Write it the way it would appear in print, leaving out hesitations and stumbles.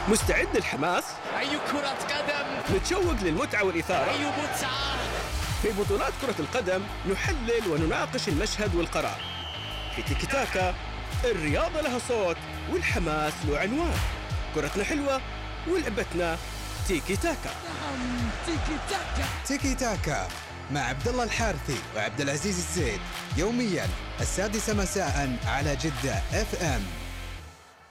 مستعد للحماس؟ أي كرة قدم! متشوق للمتعة والإثارة؟ أي متعة! في بطولات كرة القدم نحلل ونناقش المشهد والقرار. في تيكي تاكا الرياضة لها صوت والحماس له عنوان. كرتنا حلوة ولعبتنا تيكي تاكا. نعم، تيكي تاكا. تيكي تاكا مع عبد الله الحارثي وعبد العزيز الزيد، يوميا 6:00 مساء على جدة FM.